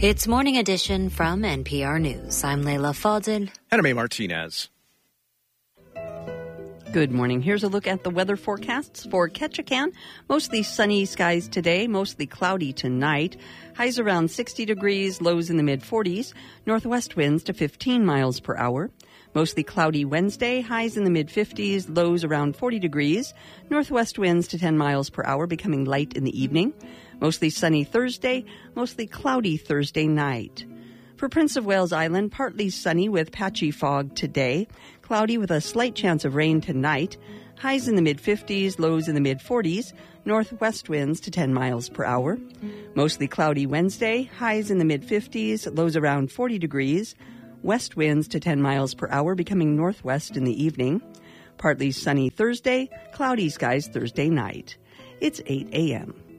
It's Morning Edition from NPR News. I'm Leila Fadel. And I'm A. Martinez. Good morning. Here's a look at the weather forecasts for Ketchikan. Mostly sunny skies today, mostly cloudy tonight. Highs around 60 degrees, lows in the mid-40s. Northwest winds to 15 miles per hour. Mostly cloudy Wednesday, highs in the mid-50s, lows around 40 degrees. Northwest winds to 10 miles per hour, becoming light in the evening. Mostly sunny Thursday, mostly cloudy Thursday night. For Prince of Wales Island, partly sunny with patchy fog today. Cloudy with a slight chance of rain tonight. Highs in the mid-50s, lows in the mid-40s. Northwest winds to 10 miles per hour. Mostly cloudy Wednesday. Highs in the mid-50s, lows around 40 degrees. West winds to 10 miles per hour, becoming northwest in the evening. Partly sunny Thursday. Cloudy skies Thursday night. It's 8 a.m.